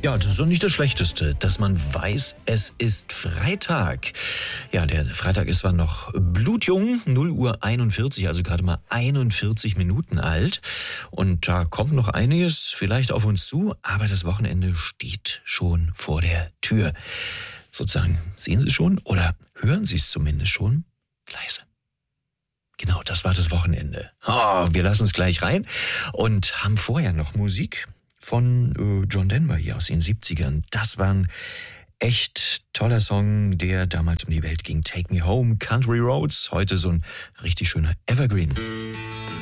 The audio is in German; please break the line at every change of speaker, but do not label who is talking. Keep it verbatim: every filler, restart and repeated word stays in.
Ja, das ist doch nicht das Schlechteste, dass man weiß, es ist Freitag. Ja, der Freitag ist zwar noch blutjung, null Uhr einundvierzig, also gerade mal einundvierzig Minuten alt. Und da kommt noch einiges vielleicht auf uns zu, aber das Wochenende steht schon vor der Tür. Sozusagen, sehen Sie schon oder hören Sie es zumindest schon? Leise. Genau, das war das Wochenende. Oh, wir lassen es gleich rein und haben vorher noch Musik von äh, John Denver hier aus den siebzigern. Das war ein echt toller Song, der damals um die Welt ging. Take Me Home, Country Roads. Heute so ein richtig schöner Evergreen.